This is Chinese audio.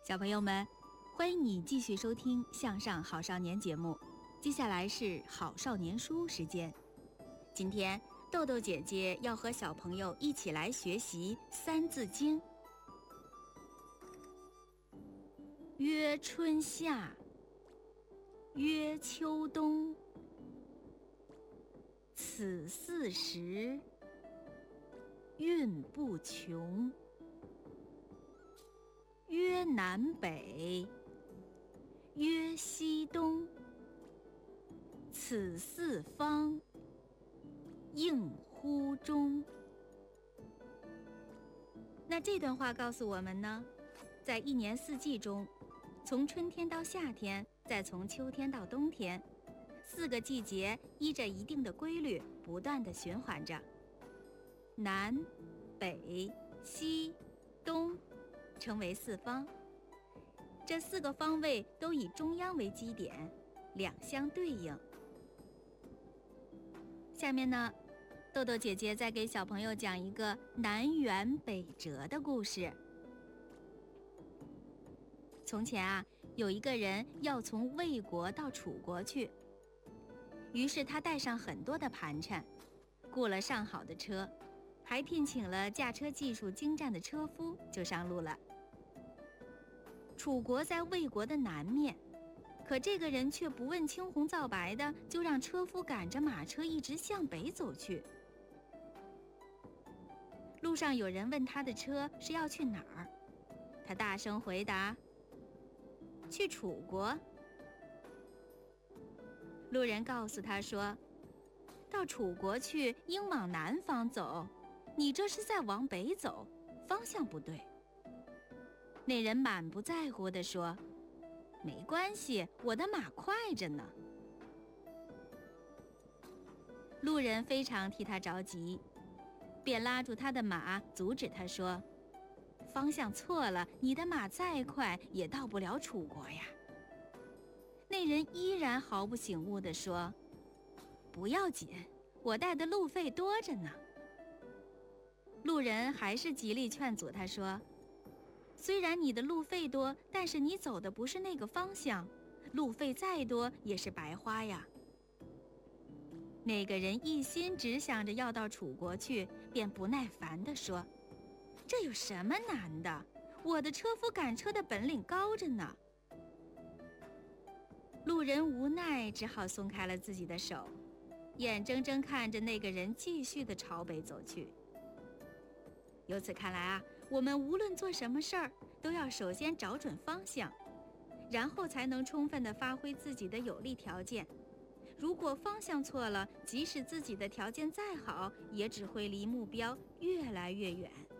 小朋友们，欢迎你继续收听《向上好少年》节目。接下来是好少年书时间。今天豆豆姐姐要和小朋友一起来学习《三字经》。曰春夏，曰秋冬，此四时，运不穷。曰南北，曰西东，此四方，应乎中。那这段话告诉我们呢，在一年四季中，从春天到夏天，再从秋天到冬天，4个季节依着一定的规律不断地循环着。南、北、西、东称为四方，这4个方位都以中央为基点，两相对应。下面呢，豆豆姐姐再给小朋友讲一个南辕北辙的故事。从前啊，有一个人要从魏国到楚国去，于是他带上很多的盘缠，雇了上好的车，还聘请了驾车技术精湛的车夫，就上路了。楚国在魏国的南面，可这个人却不问青红皂白的，就让车夫赶着马车一直向北走去。路上有人问他的车是要去哪儿，他大声回答：去楚国。路人告诉他说，到楚国去应往南方走，你这是在往北走，方向不对。那人满不在乎地说，没关系，我的马快着呢。路人非常替他着急，便拉住他的马，阻止他说，方向错了，你的马再快也到不了楚国呀。那人依然毫不醒悟地说，不要紧，我带的路费多着呢。路人还是极力劝阻他说，虽然你的路费多，但是你走的不是那个方向，路费再多也是白花呀。那个人一心只想着要到楚国去，便不耐烦地说，这有什么难的？我的车夫赶车的本领高着呢。路人无奈，只好松开了自己的手，眼睁睁看着那个人继续地朝北走去。由此看来啊，我们无论做什么事儿，都要首先找准方向，然后才能充分地发挥自己的有利条件。如果方向错了，即使自己的条件再好，也只会离目标越来越远。